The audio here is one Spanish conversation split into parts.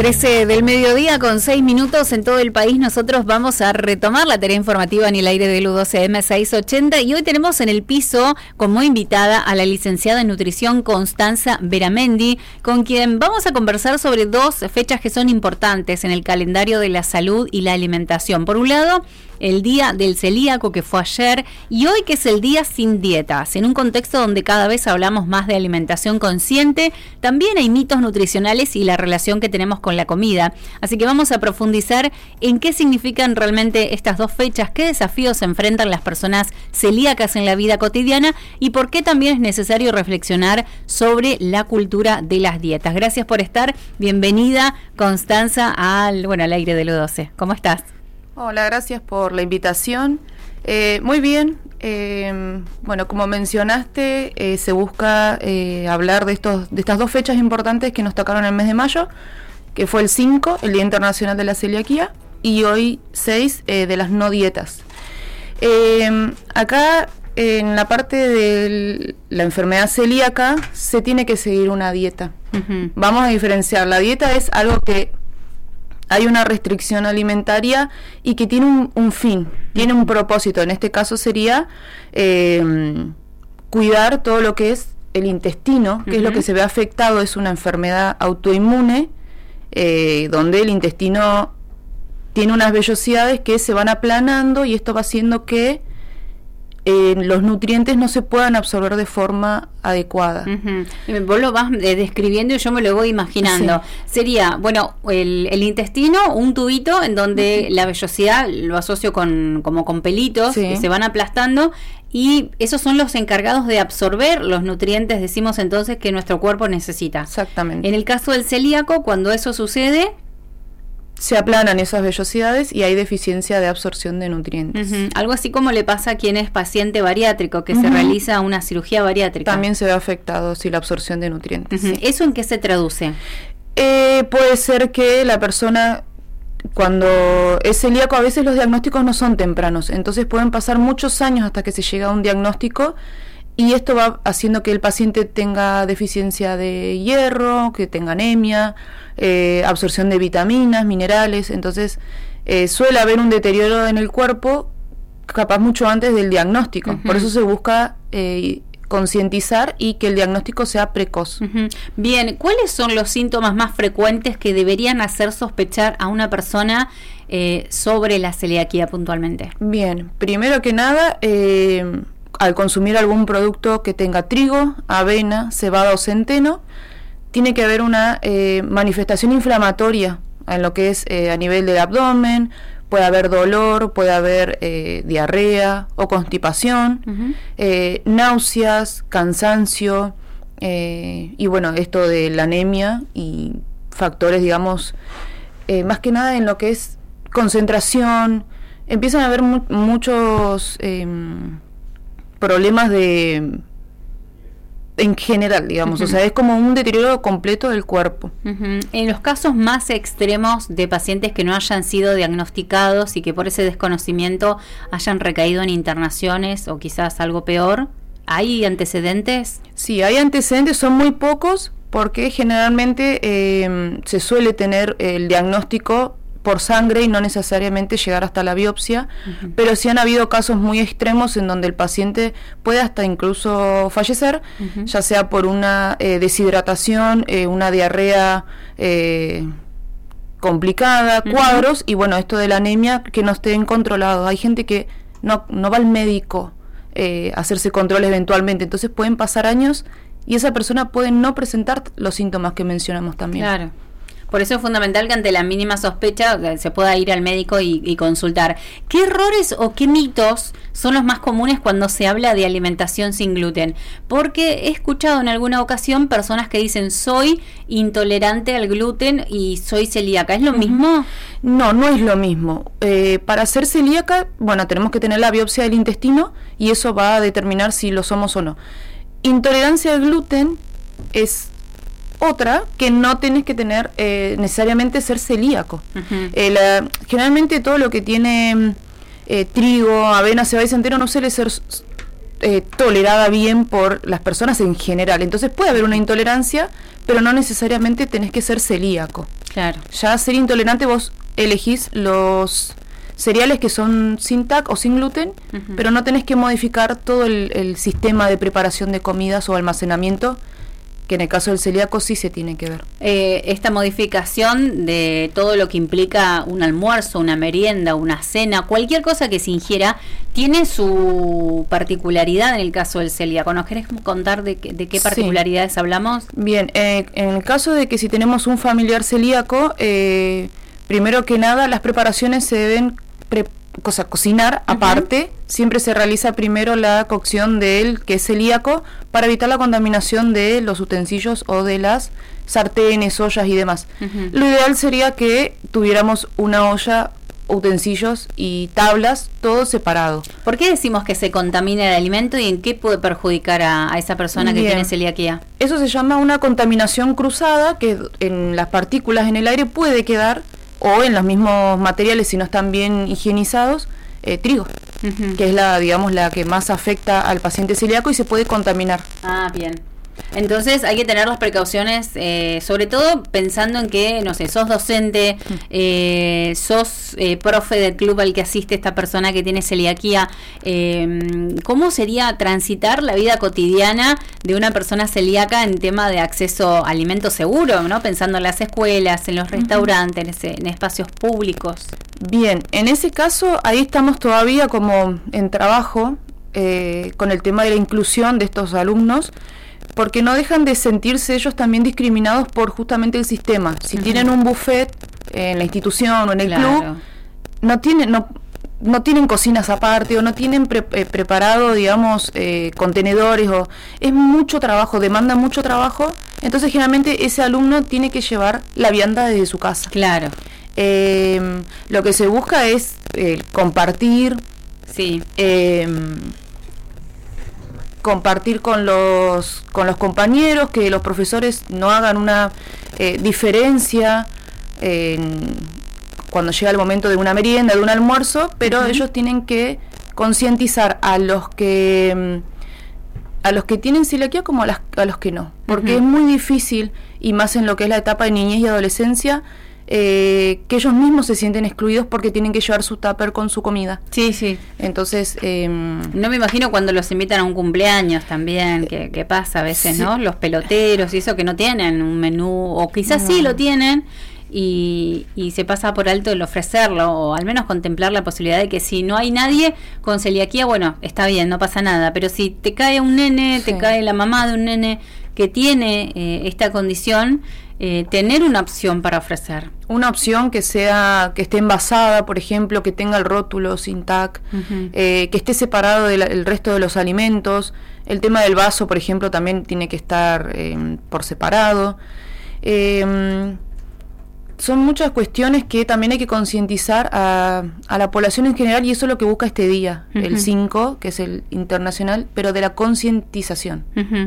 13 del mediodía con 6 minutos en todo el país. Nosotros vamos a retomar la tarea informativa en el aire de U12M 680 y hoy tenemos en el piso como invitada a la licenciada en nutrición Constanza Beramendi, con quien vamos a conversar sobre dos fechas que son importantes en el calendario de la salud y la alimentación. Por un lado, el Día del Celíaco, que fue ayer, y hoy, que es el Día Sin Dietas. En un contexto donde cada vez hablamos más de alimentación consciente, también hay mitos nutricionales y la relación que tenemos con la comida. Así que vamos a profundizar en qué significan realmente estas dos fechas, qué desafíos enfrentan las personas celíacas en la vida cotidiana y por qué también es necesario reflexionar sobre la cultura de las dietas. Gracias por estar. Bienvenida, Constanza, al aire del U12. ¿Cómo estás? Hola, gracias por la invitación. Muy bien. Como mencionaste, se busca hablar de estas dos fechas importantes que nos tocaron en el mes de mayo, que fue el 5, el Día Internacional de la Celiaquía, y hoy 6, de las no dietas. Acá, en la parte de la enfermedad celíaca, se tiene que seguir una dieta. Uh-huh. Vamos a diferenciar. La dieta es algo que hay una restricción alimentaria y que tiene un fin, tiene un propósito. En este caso sería cuidar todo lo que es el intestino, que es lo que se ve afectado. Es una enfermedad autoinmune, donde el intestino tiene unas vellosidades que se van aplanando y esto va haciendo que los nutrientes no se puedan absorber de forma adecuada. Uh-huh. Vos lo vas describiendo y yo me lo voy imaginando. Sí. Sería, el intestino, un tubito en donde la vellosidad lo asocio como con pelitos, sí, que se van aplastando, y esos son los encargados de absorber los nutrientes, decimos entonces, que nuestro cuerpo necesita. Exactamente. En el caso del celíaco, cuando eso sucede, se aplanan esas vellosidades y hay deficiencia de absorción de nutrientes. Uh-huh. Algo así como le pasa a quien es paciente bariátrico, que se realiza una cirugía bariátrica. También se ve afectado, sí, la absorción de nutrientes. Uh-huh. ¿Eso en qué se traduce? Puede ser que la persona, cuando es celíaco, a veces los diagnósticos no son tempranos, entonces pueden pasar muchos años hasta que se llega a un diagnóstico, y esto va haciendo que el paciente tenga deficiencia de hierro, que tenga anemia, absorción de vitaminas, minerales. Entonces suele haber un deterioro en el cuerpo capaz mucho antes del diagnóstico. Uh-huh. Por eso se busca concientizar y que el diagnóstico sea precoz. Uh-huh. Bien, ¿cuáles son los síntomas más frecuentes que deberían hacer sospechar a una persona sobre la celiaquía puntualmente? Bien, primero que nada, al consumir algún producto que tenga trigo, avena, cebada o centeno, tiene que haber una manifestación inflamatoria en lo que es a nivel del abdomen. Puede haber dolor, puede haber diarrea o constipación, uh-huh, náuseas, cansancio, y esto de la anemia y factores, digamos, más que nada en lo que es concentración. Empiezan a haber muchos problemas en general, digamos, uh-huh, o sea, es como un deterioro completo del cuerpo. Uh-huh. En los casos más extremos de pacientes que no hayan sido diagnosticados y que por ese desconocimiento hayan recaído en internaciones o quizás algo peor, ¿hay antecedentes? Sí, hay antecedentes, son muy pocos, porque generalmente se suele tener el diagnóstico por sangre y no necesariamente llegar hasta la biopsia, uh-huh, pero sí han habido casos muy extremos en donde el paciente puede hasta incluso fallecer, uh-huh, ya sea por una deshidratación, una diarrea complicada, uh-huh, cuadros, y esto de la anemia, que no estén controlados. Hay gente que no va al médico a hacerse controles eventualmente, entonces pueden pasar años y esa persona puede no presentar los síntomas que mencionamos también. Claro. Por eso es fundamental que ante la mínima sospecha se pueda ir al médico y consultar. ¿Qué errores o qué mitos son los más comunes cuando se habla de alimentación sin gluten? Porque he escuchado en alguna ocasión personas que dicen soy intolerante al gluten y soy celíaca. ¿Es lo mismo? No, no es lo mismo. Para ser celíaca, tenemos que tener la biopsia del intestino y eso va a determinar si lo somos o no. Intolerancia al gluten es otra, que no tenés que tener necesariamente ser celíaco. Uh-huh. Generalmente todo lo que tiene trigo, avena, cebada y centeno no suele ser tolerada bien por las personas en general. Entonces puede haber una intolerancia, pero no necesariamente tenés que ser celíaco. Claro. Ya ser intolerante vos elegís los cereales que son sin TAC o sin gluten, pero no tenés que modificar todo el sistema de preparación de comidas o almacenamiento, que en el caso del celíaco sí se tiene que ver. Esta modificación de todo lo que implica un almuerzo, una merienda, una cena, cualquier cosa que se ingiera, tiene su particularidad en el caso del celíaco. ¿Nos querés contar de qué particularidades hablamos? Bien, en el caso de que si tenemos un familiar celíaco, primero que nada las preparaciones se deben cocinar aparte. Siempre se realiza primero la cocción del que es celíaco para evitar la contaminación de los utensilios o de las sartenes, ollas y demás. Lo ideal sería que tuviéramos una olla, utensilios y tablas, todo separado. ¿Por qué decimos que se contamina el alimento y en qué puede perjudicar a esa persona que tiene celiaquía? Eso se llama una contaminación cruzada, que en las partículas en el aire puede quedar, o en los mismos materiales si no están bien higienizados, trigo, que es la que más afecta al paciente celíaco y se puede contaminar. Ah, bien. Entonces hay que tener las precauciones, sobre todo pensando en que, no sé, sos docente, sos profe del club al que asiste esta persona que tiene celiaquía. ¿Cómo sería transitar la vida cotidiana de una persona celíaca en tema de acceso a alimentos seguros, ¿no? Pensando en las escuelas, en los restaurantes, en espacios públicos. Bien, en ese caso ahí estamos todavía como en trabajo con el tema de la inclusión de estos alumnos, porque no dejan de sentirse ellos también discriminados por justamente el sistema. Si tienen un buffet en la institución o en el club, no tienen cocinas aparte o no tienen preparado, digamos, contenedores, o es mucho trabajo, demanda mucho trabajo. Entonces generalmente ese alumno tiene que llevar la vianda desde su casa. Claro. Lo que se busca es compartir. Sí. Compartir con los compañeros, que los profesores no hagan una diferencia cuando llega el momento de una merienda, de un almuerzo, pero ellos tienen que concientizar a los que tienen celiaquía como a los que no, porque es muy difícil, y más en lo que es la etapa de niñez y adolescencia, que ellos mismos se sienten excluidos porque tienen que llevar su tupper con su comida. Sí, sí. Entonces no me imagino cuando los invitan a un cumpleaños también, que pasa a veces, sí, ¿no? Los peloteros y eso, que no tienen un menú, o quizás sí lo tienen, y se pasa por alto el ofrecerlo, o al menos contemplar la posibilidad de que si no hay nadie con celiaquía, bueno, está bien, no pasa nada, pero si te cae un nene, te cae la mamá de un nene que tiene esta condición, tener una opción para ofrecer. Una opción que esté envasada, por ejemplo, que tenga el rótulo sin TAC, que esté separado del resto de los alimentos. El tema del vaso, por ejemplo, también tiene que estar por separado. Son muchas cuestiones que también hay que concientizar a la población en general, y eso es lo que busca este día, el 5, que es el internacional, pero de la concientización.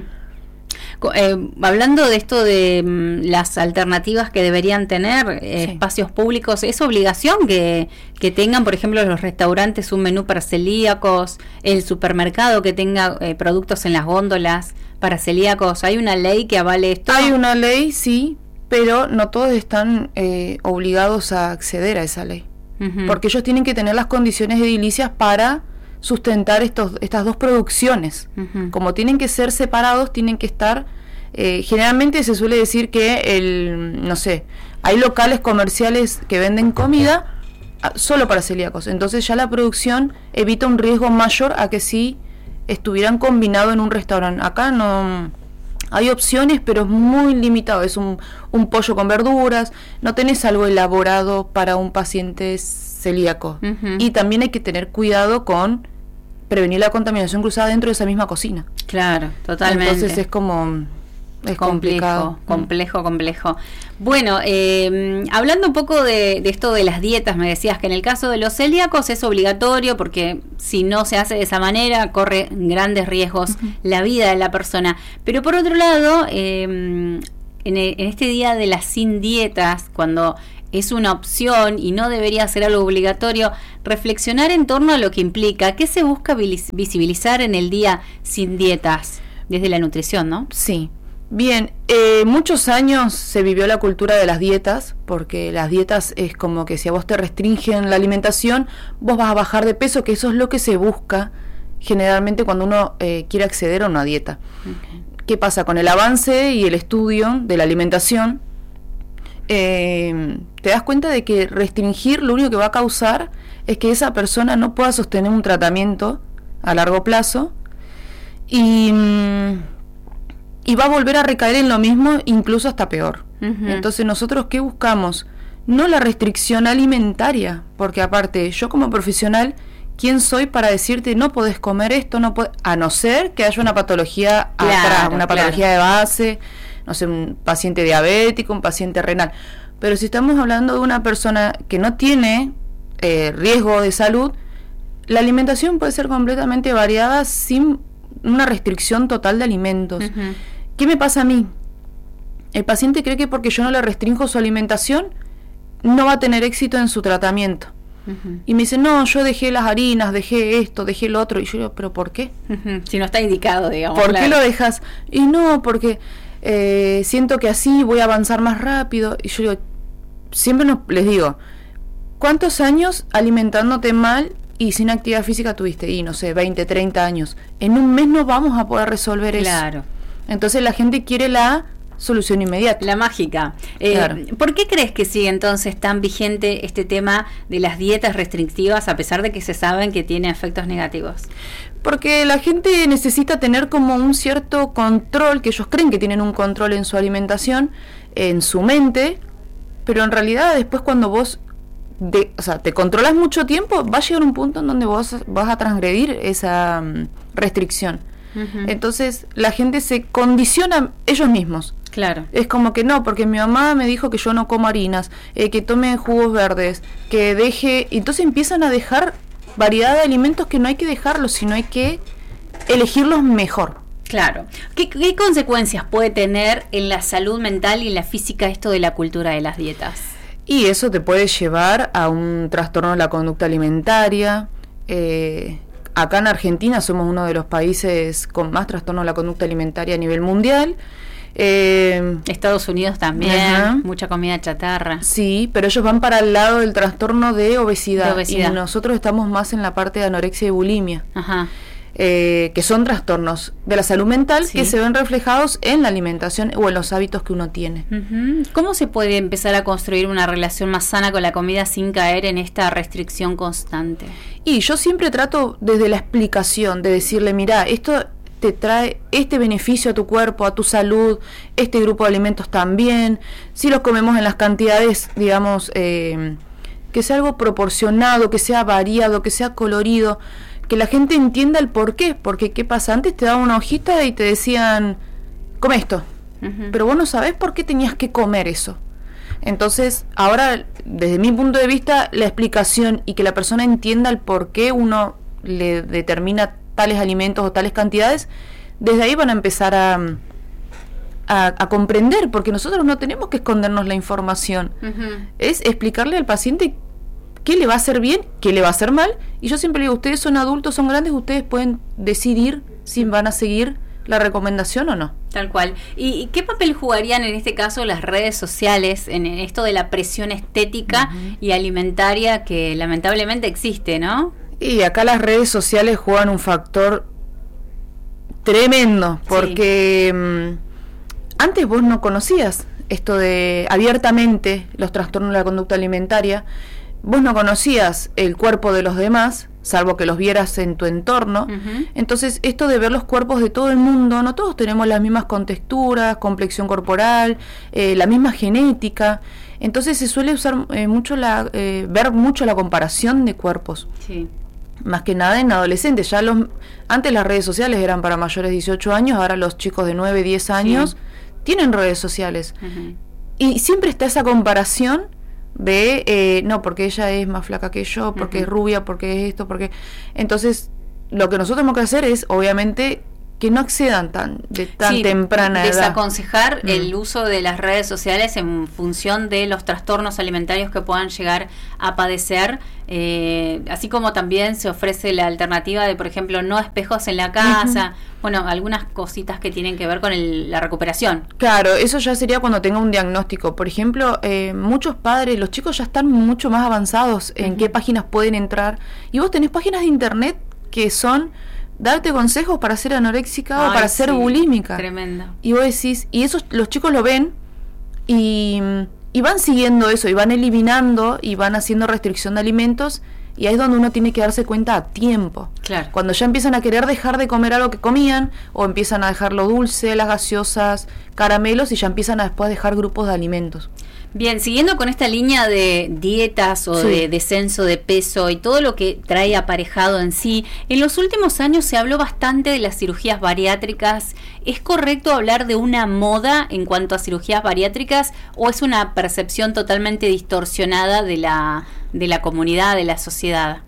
Hablando de esto de las alternativas que deberían tener espacios públicos, ¿es obligación que tengan, por ejemplo, los restaurantes un menú para celíacos, el supermercado que tenga productos en las góndolas para celíacos? ¿Hay una ley que avale esto? Hay una ley, sí, pero no todos están obligados a acceder a esa ley, porque ellos tienen que tener las condiciones edilicias para sustentar estas dos producciones. Como tienen que ser separados, tienen que estar, generalmente se suele decir que no sé, hay locales comerciales que venden comida solo para celíacos, entonces ya la producción evita un riesgo mayor a que si estuvieran combinados en un restaurante. Acá no hay opciones, pero es muy limitado, es un pollo con verduras, no tenés algo elaborado para un paciente celíaco. Y también hay que tener cuidado con prevenir la contaminación cruzada dentro de esa misma cocina. Claro, totalmente. Entonces es complicado. Complejo. Bueno, hablando un poco de esto de las dietas, me decías que en el caso de los celíacos es obligatorio, porque si no se hace de esa manera corre grandes riesgos la vida de la persona. Pero por otro lado, en este día de las sin dietas, cuando es una opción y no debería ser algo obligatorio, reflexionar en torno a lo que implica. ¿Qué se busca visibilizar en el día sin dietas? Desde la nutrición, ¿no? Sí. Bien, muchos años se vivió la cultura de las dietas, porque las dietas es como que si a vos te restringen la alimentación, vos vas a bajar de peso, que eso es lo que se busca generalmente cuando uno quiere acceder a una dieta. Okay. ¿Qué pasa? Con el avance y el estudio de la alimentación, te das cuenta de que restringir lo único que va a causar es que esa persona no pueda sostener un tratamiento a largo plazo y va a volver a recaer en lo mismo, incluso hasta peor. Uh-huh. Entonces, ¿nosotros qué buscamos? No la restricción alimentaria, porque aparte, yo como profesional, ¿quién soy para decirte no podés comer esto? A no ser que haya una patología atrás, una patología de base, no sé, un paciente diabético, un paciente renal. Pero si estamos hablando de una persona que no tiene riesgo de salud, la alimentación puede ser completamente variada sin una restricción total de alimentos. Uh-huh. ¿Qué me pasa a mí? El paciente cree que porque yo no le restringo su alimentación, no va a tener éxito en su tratamiento. Uh-huh. Y me dice, no, yo dejé las harinas, dejé esto, dejé lo otro. Y yo digo, ¿pero por qué? Uh-huh. Si no está indicado, digamos. ¿Por qué lo dejas? Y no, porque siento que así voy a avanzar más rápido. Y yo digo, siempre les digo, ¿cuántos años alimentándote mal y sin actividad física tuviste? Y no sé, 20, 30 años. En un mes no vamos a poder resolver eso. Claro. Entonces la gente quiere la solución inmediata. La mágica. Claro. ¿Por qué crees que sigue entonces tan vigente este tema de las dietas restrictivas a pesar de que se saben que tiene efectos negativos? Porque la gente necesita tener como un cierto control, que ellos creen que tienen un control en su alimentación, en su mente, pero en realidad después cuando vos te controlas mucho tiempo, va a llegar un punto en donde vos vas a transgredir esa restricción. Uh-huh. Entonces la gente se condiciona ellos mismos. Claro. Es como que no, porque mi mamá me dijo que yo no como harinas, que tome jugos verdes, que deje... Entonces empiezan a dejar variedad de alimentos que no hay que dejarlos, sino hay que elegirlos mejor. Claro. ¿Qué consecuencias puede tener en la salud mental y en la física esto de la cultura de las dietas? Y eso te puede llevar a un trastorno de la conducta alimentaria. Acá en Argentina somos uno de los países con más trastorno de la conducta alimentaria a nivel mundial. Estados Unidos también, mucha comida chatarra. Sí, pero ellos van para el lado del trastorno de obesidad. Y nosotros estamos más en la parte de anorexia y bulimia. Ajá. Que son trastornos de la salud mental, sí, que se ven reflejados en la alimentación o en los hábitos que uno tiene. Uh-huh. ¿Cómo se puede empezar a construir una relación más sana con la comida sin caer en esta restricción constante? Y yo siempre trato desde la explicación, de decirle, mira, esto te trae este beneficio a tu cuerpo, a tu salud, este grupo de alimentos también, si los comemos en las cantidades, digamos, que sea algo proporcionado, que sea variado, que sea colorido, que la gente entienda el por qué, porque ¿qué pasa? Antes te daban una hojita y te decían, come esto, uh-huh, pero vos no sabés por qué tenías que comer eso. Entonces, ahora, desde mi punto de vista, la explicación y que la persona entienda el por qué uno le determina tales alimentos o tales cantidades, desde ahí van a empezar a comprender, porque nosotros no tenemos que escondernos la información, uh-huh, es explicarle al paciente qué le va a hacer bien, qué le va a hacer mal, y yo siempre digo, ustedes son adultos, son grandes, ustedes pueden decidir si van a seguir la recomendación o no. Tal cual. ¿Y qué papel jugarían en este caso las redes sociales en esto de la presión estética, uh-huh, y alimentaria que lamentablemente existe, ¿no? Y acá las redes sociales juegan un factor tremendo, porque sí, antes vos no conocías esto de abiertamente los trastornos de la conducta alimentaria, vos no conocías el cuerpo de los demás, salvo que los vieras en tu entorno. Uh-huh. Entonces, esto de ver los cuerpos de todo el mundo, no todos tenemos las mismas contexturas, complexión corporal, la misma genética. Entonces, se suele usar mucho ver mucho la comparación de cuerpos. Sí. Más que nada en adolescentes. Antes las redes sociales eran para mayores de 18 años, ahora los chicos de 9, 10 años, sí, tienen redes sociales. Uh-huh. Y siempre está esa comparación de, no, porque ella es más flaca que yo, porque, uh-huh, es rubia, porque es esto, porque... Entonces, lo que nosotros tenemos que hacer es, obviamente, que no accedan tan temprana edad. Desaconsejar el uso de las redes sociales en función de los trastornos alimentarios que puedan llegar a padecer, así como también se ofrece la alternativa de, por ejemplo, no espejos en la casa, bueno, algunas cositas que tienen que ver con la recuperación. Claro, eso ya sería cuando tenga un diagnóstico. Por ejemplo, muchos padres, los chicos ya están mucho más avanzados en qué páginas pueden entrar, y vos tenés páginas de internet que son darte consejos para ser anoréxica o para ser bulímica. Tremendo. Y vos decís, y eso los chicos lo ven y van siguiendo eso, y van eliminando y van haciendo restricción de alimentos, y ahí es donde uno tiene que darse cuenta a tiempo. Claro. Cuando ya empiezan a querer dejar de comer algo que comían, o empiezan a dejar lo dulce, las gaseosas, caramelos, y ya empiezan a después dejar grupos de alimentos. Bien, siguiendo con esta línea de dietas o de descenso de peso y todo lo que trae aparejado en sí, en los últimos años se habló bastante de las cirugías bariátricas. ¿Es correcto hablar de una moda en cuanto a cirugías bariátricas o es una percepción totalmente distorsionada de la comunidad, de la sociedad?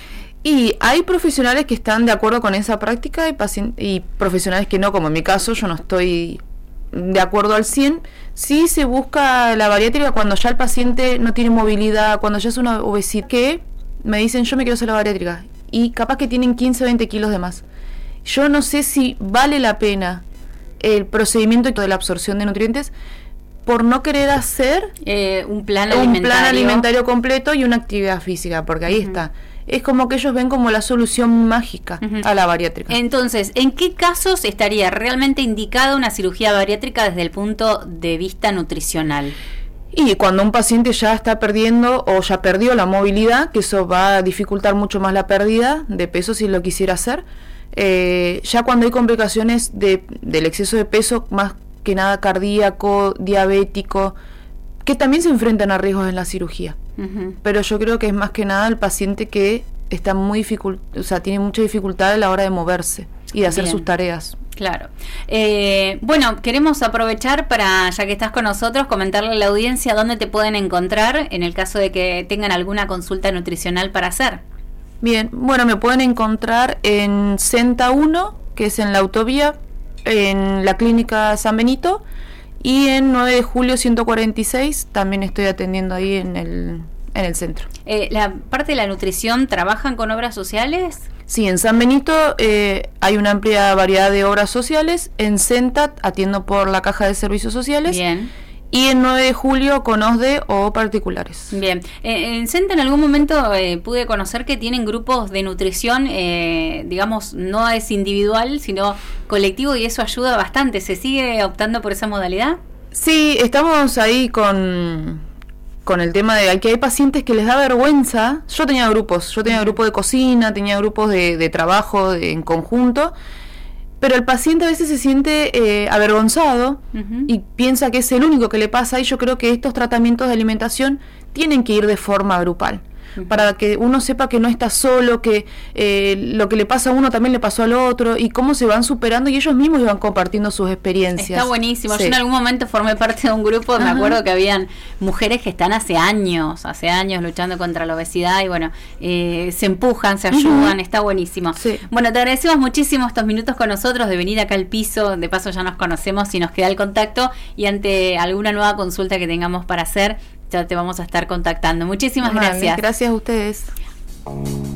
Y hay profesionales que están de acuerdo con esa práctica y profesionales que no, como en mi caso, yo no estoy de acuerdo al 100. Sí se busca la bariátrica cuando ya el paciente no tiene movilidad, cuando ya es una obesidad, que me dicen yo me quiero hacer la bariátrica y capaz que tienen 15 o 20 kilos de más. Yo no sé si vale la pena el procedimiento de la absorción de nutrientes por no querer hacer un plan alimentario completo y una actividad física, porque ahí está. Es como que ellos ven como la solución mágica a la bariátrica. Entonces, ¿en qué casos estaría realmente indicada una cirugía bariátrica desde el punto de vista nutricional? Y cuando un paciente ya está perdiendo o ya perdió la movilidad, que eso va a dificultar mucho más la pérdida de peso si lo quisiera hacer. Ya cuando hay complicaciones del exceso de peso, más que nada cardíaco, diabético, que también se enfrentan a riesgos en la cirugía. Pero yo creo que es más que nada el paciente que está tiene mucha dificultad a la hora de moverse y de hacer sus tareas. Claro. Bueno, queremos aprovechar para, ya que estás con nosotros, comentarle a la audiencia dónde te pueden encontrar en el caso de que tengan alguna consulta nutricional para hacer. Bien, bueno, me pueden encontrar en Senta 1, que es en la autovía, en la clínica San Benito, y en 9 de julio 146 también estoy atendiendo ahí en el centro. La parte de la nutrición, ¿trabajan con obras sociales? Sí, en San Benito hay una amplia variedad de obras sociales. En Senta atiendo por la Caja de Servicios Sociales. Bien. Y en 9 de julio con OSDE o particulares. Bien. En Senta en algún momento pude conocer que tienen grupos de nutrición, digamos, no es individual, sino colectivo, y eso ayuda bastante. ¿Se sigue optando por esa modalidad? Sí, estamos ahí con el tema de que hay pacientes que les da vergüenza. Yo tenía grupos de cocina, tenía grupos de trabajo en conjunto. Pero el paciente a veces se siente avergonzado y piensa que es el único que le pasa, y yo creo que estos tratamientos de alimentación tienen que ir de forma grupal, para que uno sepa que no está solo, que lo que le pasa a uno también le pasó al otro, y cómo se van superando, y ellos mismos van compartiendo sus experiencias. Está buenísimo. Sí. Yo en algún momento formé parte de un grupo, me acuerdo que habían mujeres que están hace años luchando contra la obesidad, y bueno, se empujan, se ayudan, está buenísimo. Sí. Bueno, te agradecemos muchísimo estos minutos con nosotros, de venir acá al piso, de paso ya nos conocemos y nos queda el contacto, y ante alguna nueva consulta que tengamos para hacer, ya te vamos a estar contactando. Muchísimas gracias. Gracias a ustedes.